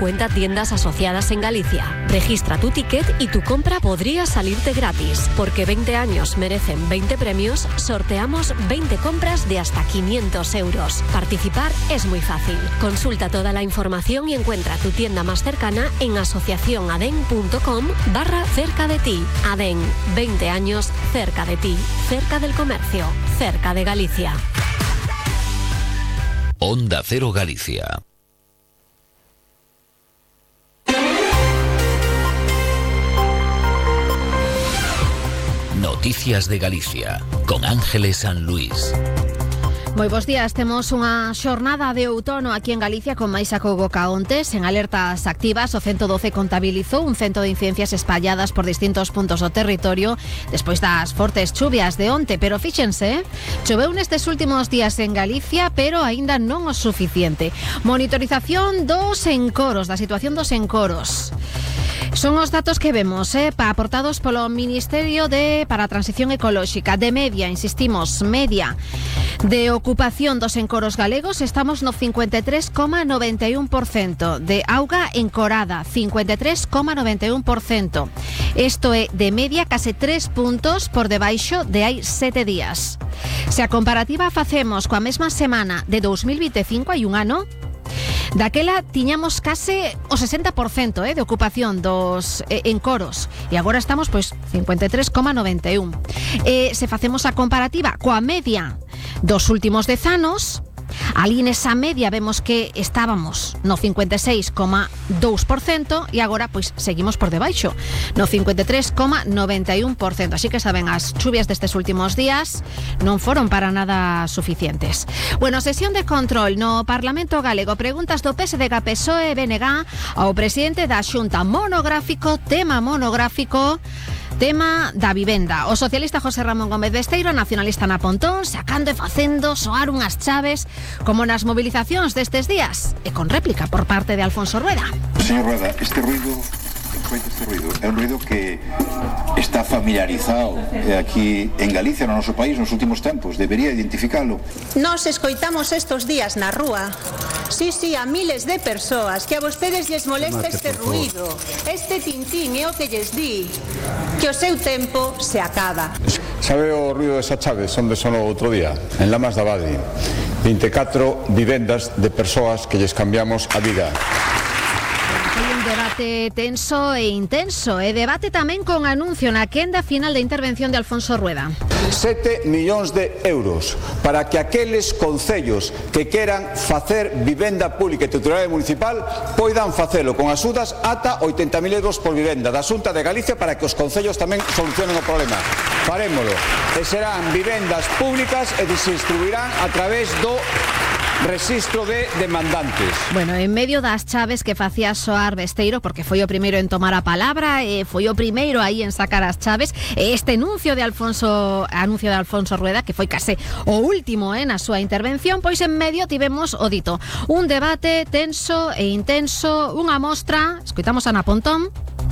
50 tiendas asociadas en Galicia. Registra tu ticket y tu compra podría salirte gratis. Porque 20 años merecen 20 premios, sorteamos 20 compras de hasta 500 euros. Participar es muy fácil. Consulta toda la información y encuentra tu tienda más cercana en asociacionaden.com/cerca de ti. ADEN, 20 años cerca de ti, cerca del comercio, cerca de Galicia. Onda Cero Galicia. Noticias de Galicia, con Ángeles San Luis. Moi bons días, temos unha xornada de outono aquí en Galicia con máis acougo ca ontes. En alertas activas, o 112 contabilizou un cento de incidencias espalladas por distintos puntos do territorio despois das fortes chuvias de onte, pero fíxense, choveu nestes últimos días en Galicia, pero aínda non o suficiente. Monitorización dos encoros, da situación dos encoros. Son os datos que vemos, aportados polo Ministerio para a Transición Ecolóxica. De media, insistimos, media de ocupación dos encoros galegos, estamos no 53,91%. De auga encorada, 53,91%. Isto é, de media, case 3 puntos por debaixo de hai 7 días. Se a comparativa facemos coa mesma semana de 2025, hai un ano, daquela tiñamos case o 60% de ocupación dos encoros e agora estamos pois 53,91. Se facemos a comparativa coa media dos últimos 10 anos, ali nesa media vemos que estábamos no 56,2% e agora pois seguimos por debaixo no 53,91%. Así que saben, as chuvias destes últimos días non foron para nada suficientes. Bueno, sesión de control no Parlamento Galego. Preguntas do PSDG, PSOE e BNG ao presidente da Xunta. Tema da vivenda. O socialista José Ramón Gómez Besteiro, nacionalista na Pontón, sacando e facendo soar unhas chaves como nas movilizacións destes días, e con réplica por parte de Alfonso Rueda. Señor Rueda, este ruido é un ruido que está familiarizado aquí en Galicia, no noso país, nos últimos tempos. Debería identificalo. Nos escoitamos estos días na rúa. Sí, a miles de persoas que a vostedes lles molesta este ruido, este tintín é o que lles di que o seu tempo se acaba. Sabe o ruido desa chave onde sonou outro día? En Lamas da Bade. 24 vivendas de persoas que lles cambiamos a vida. Debate tenso e intenso, e debate tamén con anuncio na quenda final de intervención de Alfonso Rueda. 7 millóns de euros para que aqueles concellos que queran facer vivenda pública e titularidade municipal poidan facelo con axudas ata 80.000 euros por vivenda da Xunta de Galicia, para que os concellos tamén solucionen o problema. Farémolo, e serán vivendas públicas e se distribuirán a través do Rexistro de demandantes. Bueno, en medio das chaves que facía soar Besteiro, porque foi o primeiro en tomar a palabra e foi o primeiro aí en sacar as chaves, este anuncio de Alfonso Rueda, que foi case o último na súa intervención, pois en medio tivemos o dito. Un debate tenso e intenso, unha mostra, escoitamos a Ana Pontón.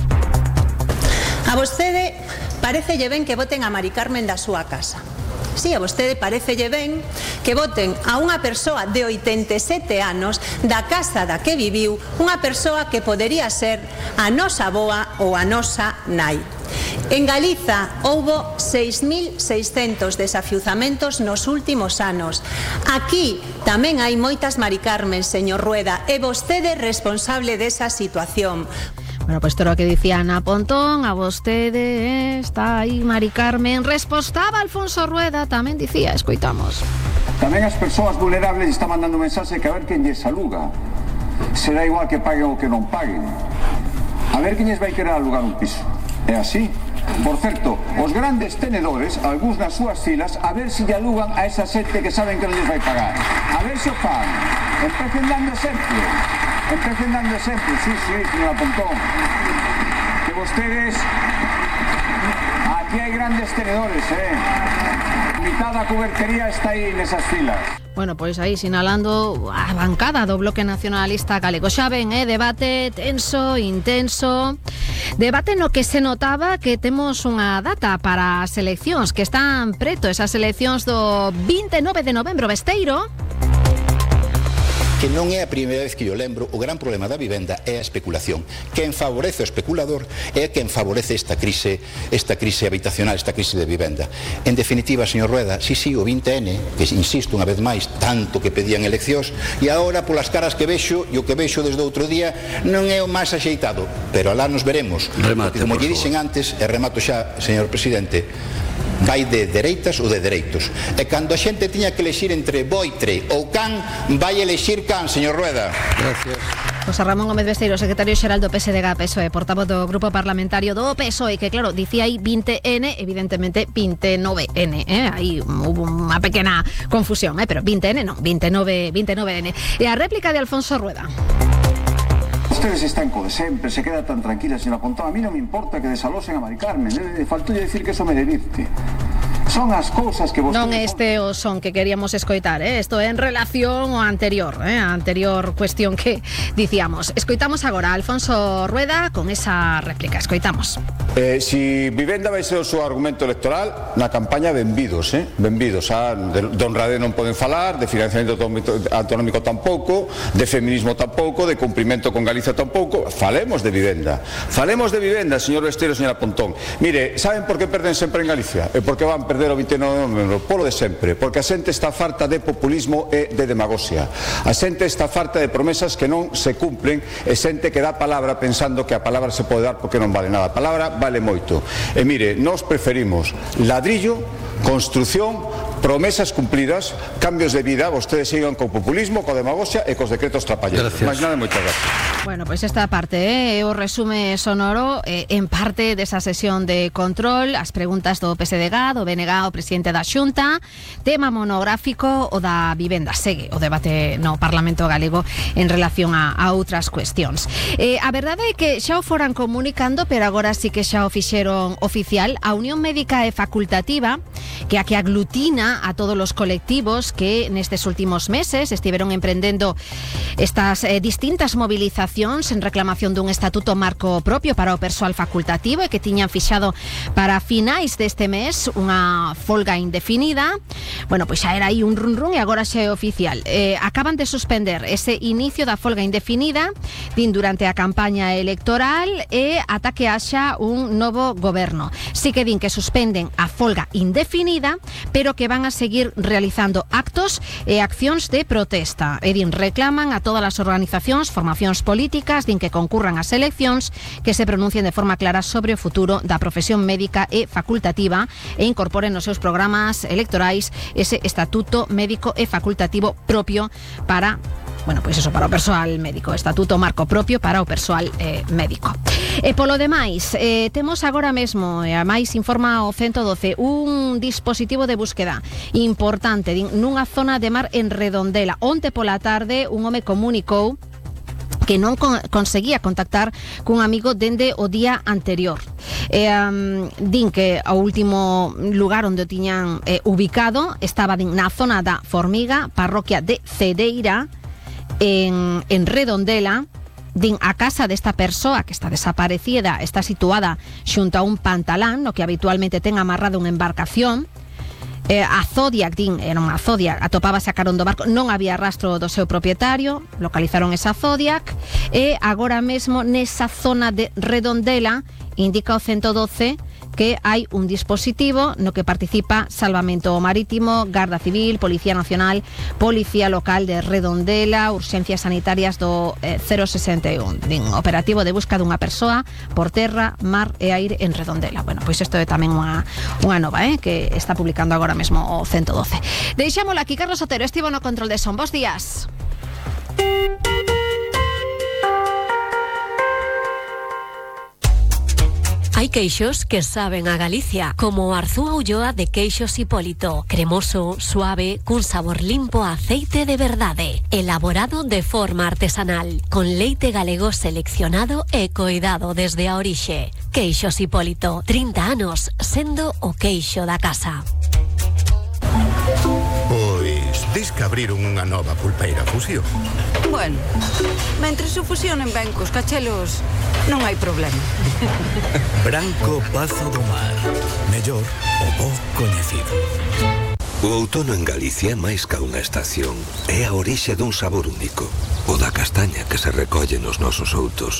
A vostede parecelle ben que voten a Mari Carmen da súa casa. Si, a vostede parecelle ben que voten a unha persoa de 87 anos da casa da que viviu, unha persoa que podería ser a nosa avoa ou a nosa nai. En Galiza houbo 6.600 desafiuzamentos nos últimos anos. Aquí tamén hai moitas Mari Carmen, señor Rueda, e vostede é responsable desa situación. Bueno, pues todo lo que dicía Ana Pontón, a vostede está aí Mari Carmen, respostaba Alfonso Rueda, tamén dicía, escoitamos. Tamén as persoas vulnerables están mandando mensaxe que a ver quen lles aluga. Será igual que paguen ou que non paguen. A ver quen lles vai querer alugar un piso. É así. Por certo, os grandes tenedores, algúns nas súas filas, a ver se lle alugan a esa xente que saben que non lles vai pagar. A ver se o fan. Empecen dando exemplo. Sí, señora Pontón. Que vostedes... Aquí hai grandes tenedores, Mitad da cubertería está aí nesas filas. Bueno, pois aí sinalando a bancada do Bloque Nacionalista Galego. Xa ven, debate tenso, intenso. Debate no que se notaba que temos unha data para as eleccións, que están preto, esas eleccións do 29 de novembro. Besteiro. que non é a primeira vez que yo lembro, o gran problema da vivenda é a especulación. Quen favorece o especulador é quen favorece esta crise habitacional, esta crise de vivenda. En definitiva, señor Rueda, sí, o 20N, que insisto unha vez máis, tanto que pedían eleccións, e agora polas caras que vexo, e o que vexo desde outro día, non é o máis axeitado, pero alá nos veremos. Remate, como lle dixen antes, e remato xa, señor presidente, vai de dereitas ou de dereitos. E cando a xente tiña que elexir entre boitre ou can, vai elexir can, señor Rueda. Gracias. José Ramón Gómez Besteiro, secretario xeral do PSDG-PSOE, portavoz do grupo parlamentario do PSOE, que claro, dicía aí 20N, evidentemente 29N, aí hubo unha pequena confusión, pero 20N non, 29N. E a réplica de Alfonso Rueda. Ustedes están co de sempre, se queda tan tranquila, señora Pontón. A mí non me importa que desalosen a Mari Carmen, faltoulle decir que eso me divirte. Son as cousas que vostedes... Non este o son que queríamos escoitar, isto é en relación ao anterior, a anterior cuestión que dicíamos. Escoitamos agora a Alfonso Rueda con esa réplica, escoitamos. Si vivenda vai ser o seu argumento electoral, na campaña benvidos, benvidos. De honradez non poden falar, de financiamento autonómico tampouco, de feminismo tampouco, de cumprimento con Galicia tampouco. Falemos de vivenda, señor Besteiro, señora Pontón. Mire, saben por que perden sempre en Galicia? E por que van perder o 29 de novembro? Polo de sempre, porque a xente está farta de populismo e de demagoxia. A xente está farta de promesas que non se cumplen, e xente que dá palabra pensando que a palabra se pode dar porque non vale nada. A palabra vale moito. E mire, nós preferimos ladrillo, construción, promesas cumplidas, cambios de vida. Vostedes sigan co populismo, co demagoxia e cos decretos trapalleros. Máis nada, moitas gracias. Bueno, pois esta parte, o resume sonoro en parte desa sesión de control, as preguntas do PSDG, do BNG, o presidente da Xunta, tema monográfico o da vivenda. Segue o debate no Parlamento Galego en relación a outras cuestións. A verdade é que xa o foran comunicando, pero agora sí que xa o fixeron oficial. A Unión Médica e Facultativa, que a que aglutina a todos os colectivos que nestes últimos meses estiveron emprendendo estas distintas movilizacións en reclamación dun estatuto marco propio para o persoal facultativo e que tiñan fixado para finais deste mes unha folga indefinida. Bueno, pois xa era aí un run e agora xa é oficial. Acaban de suspender ese inicio da folga indefinida durante a campaña electoral e ata que haxa un novo goberno. Si que din que suspenden a folga indefinida, pero que van a seguir realizando actos e accións de protesta. E din, reclaman a todas as organizacións, formacións políticas, din que concurran ás eleccións, que se pronuncien de forma clara sobre o futuro da profesión médica e facultativa e incorporen nos seus programas electorais ese estatuto médico e facultativo propio para... Bueno, pois eso, para o persoal médico, estatuto marco propio para o persoal médico. E polo demais, temos agora mesmo, a máis informa o 112, un dispositivo de búsqueda importante nunha zona de mar en Redondela. Onte pola tarde un home comunicou que non conseguía contactar cun amigo dende o día anterior. Din que o último lugar onde o tiñan ubicado estaba na zona da Formiga, parroquia de Cedeira, en Redondela. Din, a casa desta persoa que está desaparecida está situada xunto a un pantalán no que habitualmente ten amarrado unha embarcación. A Zodiac, din, era unha Zodiac, atopábase a carón do barco, non había rastro do seu propietario, localizaron esa Zodiac e agora mesmo nesa zona de Redondela indica o 112 que hai un dispositivo no que participa Salvamento Marítimo, Garda Civil, Policía Nacional, Policía Local de Redondela, Urxencias Sanitarias do 061. Din, operativo de busca dunha persoa por terra, mar e aire en Redondela. Bueno, pois isto é tamén unha nova, que está publicando agora mesmo o 112. Deixámolo aquí, Carlos Otero estivo no control de son. Bos días. Hay queixos que saben a Galicia, como o Arzúa Ulloa de Queixos Hipólito. Cremoso, suave, cun sabor limpo a aceite de verdade. Elaborado de forma artesanal, con leite galego seleccionado e coidado desde a orixe. Queixos Hipólito, 30 anos sendo o queixo da casa. Pois, dis que abriron unha nova pulpeira Fusión. Bueno, mentres o fusionen ben cos cachelos, non hai problema. Branco Pazo do Mar, mellor o bo coñecido. O outono en Galicia é máis ca unha estación. É a orixe dun sabor único. O da castaña que se recolle nos nosos outos.